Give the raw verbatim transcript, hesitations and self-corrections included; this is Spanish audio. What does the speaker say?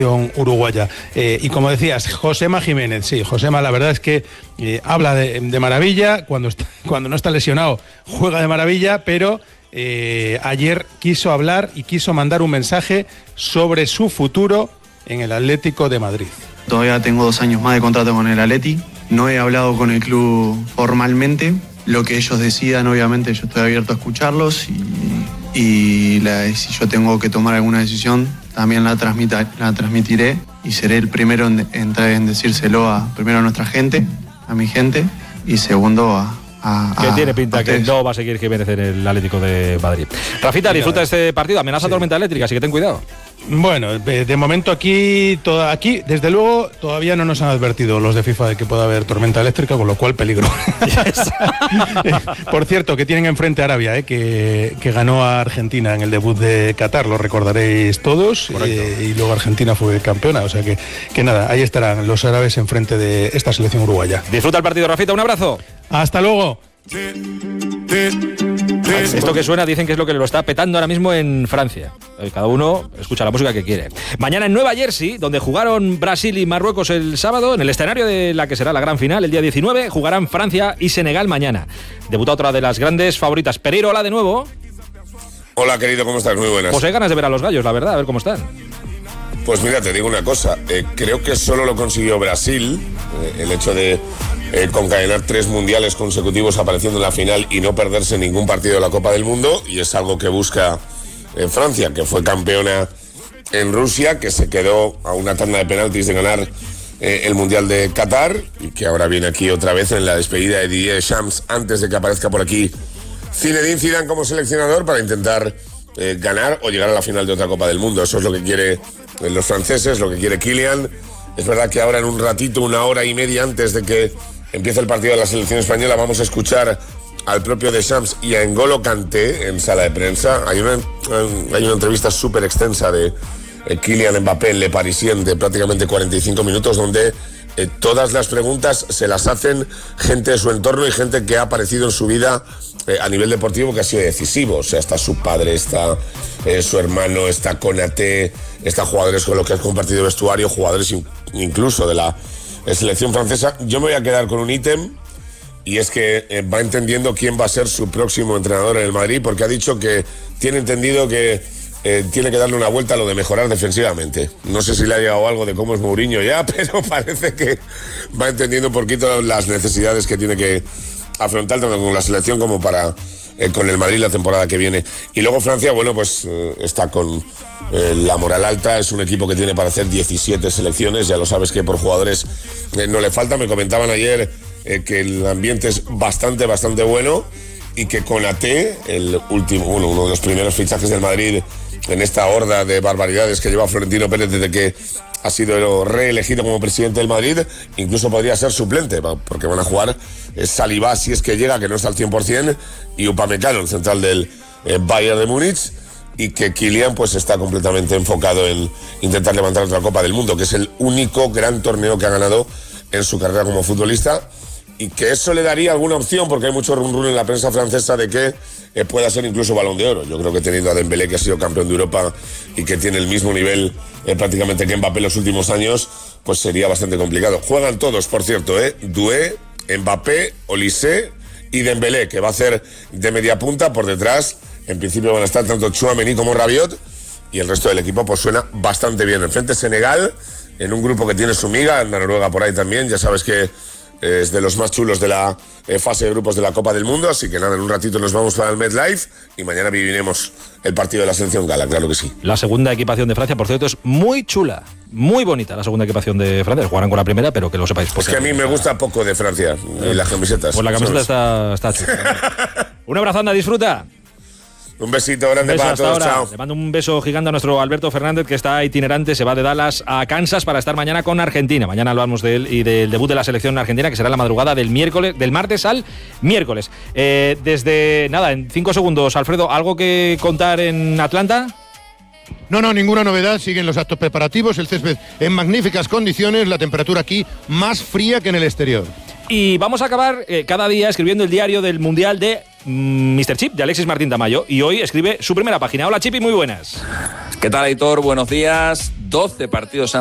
uruguaya. Eh, y como decías, Josema Jiménez, sí, Josema la verdad es que eh, habla de, de maravilla, cuando, está, cuando no está lesionado juega de maravilla, pero eh, ayer quiso hablar y quiso mandar un mensaje sobre su futuro en el Atlético de Madrid. Todavía tengo dos años más de contrato con el Atleti, no he hablado con el club formalmente, lo que ellos decidan obviamente yo estoy abierto a escucharlos y, y la, si yo tengo que tomar alguna decisión también la, transmita, la transmitiré y seré el primero en, en, en decírselo a, primero a nuestra gente, a mi gente y segundo a... A, que a, tiene pinta que no va a seguir Jiménez en el Atlético de Madrid. Rafita, disfruta de este partido, amenaza sí. tormenta eléctrica, así que ten cuidado. Bueno, de momento aquí, toda, aquí, desde luego, todavía no nos han advertido los de FIFA de que pueda haber tormenta eléctrica, con lo cual peligro. Yes. Por cierto, que tienen enfrente a Arabia, eh, que, que ganó a Argentina en el debut de Qatar, lo recordaréis todos, eh, y luego Argentina fue campeona, o sea que, que nada, ahí estarán los árabes enfrente de esta selección uruguaya. Disfruta el partido, Rafita, un abrazo. Hasta luego. Esto que suena dicen que es lo que lo está petando ahora mismo en Francia. Cada uno escucha la música que quiere. Mañana en Nueva Jersey, donde jugaron Brasil y Marruecos el sábado, en el escenario de la que será la gran final, el día diecinueve, jugarán Francia y Senegal mañana. Debuta otra de las grandes favoritas. Pereiro, hola de nuevo. Hola, querido, ¿cómo estás? Muy buenas. Pues hay ganas de ver a los gallos, la verdad, a ver cómo están. Pues mira, te digo una cosa, eh, creo que solo lo consiguió Brasil, eh, el hecho de eh, concadenar tres mundiales consecutivos apareciendo en la final y no perderse ningún partido de la Copa del Mundo, y es algo que busca eh, Francia, que fue campeona en Rusia, que se quedó a una tanda de penaltis de ganar eh, el Mundial de Qatar, y que ahora viene aquí otra vez en la despedida de Didier Deschamps, antes de que aparezca por aquí Zinedine Zidane como seleccionador, para intentar eh, ganar o llegar a la final de otra Copa del Mundo. Eso es lo que quiere los franceses, lo que quiere Kylian. Es verdad que ahora en un ratito, una hora y media antes de que empiece el partido de la selección española, vamos a escuchar al propio Deschamps y a N'Golo Kanté en sala de prensa. Hay una, hay una entrevista súper extensa de eh, Kylian Mbappé en Le Parisien de prácticamente cuarenta y cinco minutos, donde eh, todas las preguntas se las hacen gente de su entorno y gente que ha aparecido en su vida eh, a nivel deportivo, que ha sido decisivo. O sea, está su padre, está eh, su hermano, está Konaté, está jugadores con los que has compartido vestuario, jugadores in- incluso de la eh, selección francesa. Yo me voy a quedar con un ítem, y es que eh, va entendiendo quién va a ser su próximo entrenador en el Madrid, porque ha dicho que tiene entendido que eh, tiene que darle una vuelta a lo de mejorar defensivamente. No sé si le ha llegado algo de cómo es Mourinho ya, pero parece que va entendiendo un poquito las necesidades que tiene que afrontar tanto con la selección como para eh, con el Madrid la temporada que viene. Y luego Francia, bueno, pues eh, está con eh, la moral alta, es un equipo que tiene para hacer diecisiete selecciones, ya lo sabes que por jugadores eh, no le falta. Me comentaban ayer eh, que el ambiente es bastante, bastante bueno, y que Konaté, el último, bueno, uno de los primeros fichajes del Madrid en esta horda de barbaridades que lleva Florentino Pérez desde que ha sido reelegido como presidente del Madrid, incluso podría ser suplente, porque van a jugar eh, Saliba, si es que llega, que no está al cien por ciento, y Upamecano, el central del eh, Bayern de Múnich, y que Kylian pues está completamente enfocado en intentar levantar otra Copa del Mundo, que es el único gran torneo que ha ganado en su carrera como futbolista, y que eso le daría alguna opción, porque hay mucho run run en la prensa francesa de que eh, pueda ser incluso Balón de Oro. Yo creo que teniendo a Dembélé, que ha sido campeón de Europa y que tiene el mismo nivel eh, prácticamente que Mbappé en los últimos años, pues sería bastante complicado. Juegan todos, por cierto, eh, Doué, Mbappé, Olise y Dembélé, que va a hacer de media punta. Por detrás, en principio van a estar tanto Tchouaméni como Rabiot, y el resto del equipo pues suena bastante bien. Enfrente Senegal, en un grupo que tiene su miga, anda Noruega por ahí también, ya sabes que es de los más chulos de la eh, fase de grupos de la Copa del Mundo, así que nada, en un ratito nos vamos para el MetLife y mañana viviremos el partido de la selección gala, claro que sí. La segunda equipación de Francia, por cierto, es muy chula, muy bonita la segunda equipación de Francia. Jugarán con la primera, pero que lo sepáis. Es que a mí me gusta poco de Francia, y las camisetas. Pues la camiseta está, está chula. Un abrazo, anda, disfruta. Un besito grande un beso para todos, ahora. chao. Le mando un beso gigante a nuestro Alberto Fernández, que está itinerante, se va de Dallas a Kansas para estar mañana con Argentina. Mañana hablamos de él y del debut de la selección argentina, que será la madrugada del miércoles, del martes al miércoles. Eh, desde, nada, en cinco segundos, Alfredo, ¿algo que contar en Atlanta? No, no, ninguna novedad, siguen los actos preparativos, el césped en magníficas condiciones, la temperatura aquí más fría que en el exterior. Y vamos a acabar eh, cada día escribiendo el diario del Mundial de míster Chip, de Alexis Martín Tamayo, y hoy escribe su primera página. Hola, Chipi, muy buenas. ¿Qué tal, Aitor? Buenos días. doce partidos